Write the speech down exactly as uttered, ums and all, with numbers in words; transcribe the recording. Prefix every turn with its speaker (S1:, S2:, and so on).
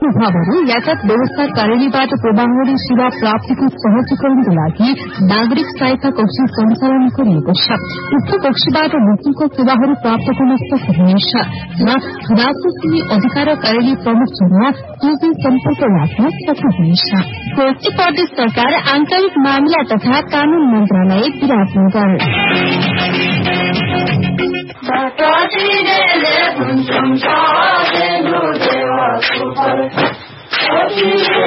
S1: महानुभावहरू यातायात व्यवस्था कार्यालयबाट प्रवाहरी सेवा प्राप्तिको सहजीकरणको लागि नागरिक सहायता कक्ष सञ्चालन गरिएको छ। उक्त कक्षबाट मुक्तिको सेवाहरू प्राप्त गर्न सक्नुहुनेछ। राष्ट्रिय अधिकार कार्यालय प्रमुखसँग तुलसी सम्पर्क राख्न सक्नुहुनेछ। प्रदेश सरकार आन्तरिक मामिला तथा कानून मन्त्रालय विराटनगर।